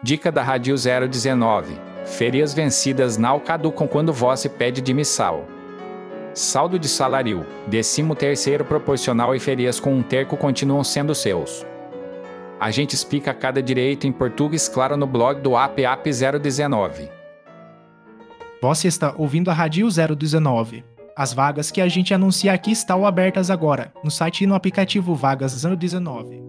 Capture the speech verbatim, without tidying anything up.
Dica da Rádio zero dezenove. Férias vencidas não caducam quando você pede demissão. Saldo de salário, décimo terceiro proporcional e férias com um terço continuam sendo seus. A gente explica cada direito em português claro no blog do A P A P zero dezenove. Você está ouvindo a Rádio zero dezenove. As vagas que a gente anuncia aqui estão abertas agora, no site e no aplicativo Vagas zero dezenove.